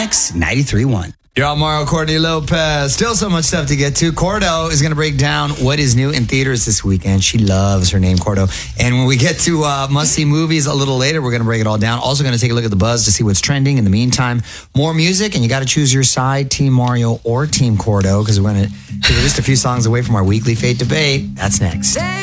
X 93.1. You're on Mario Courtney Lopez. Still so much stuff to get to. Cordo is going to break down what is new in theaters this weekend. She loves her name, Cordo. And when we get to must-see movies a little later, we're going to break it all down. Also going to take a look at the buzz to see what's trending. In the meantime, more music, and you got to choose your side, Team Mario or Team Cordo, because we're going to take just a few songs away from our weekly Fate debate. That's next.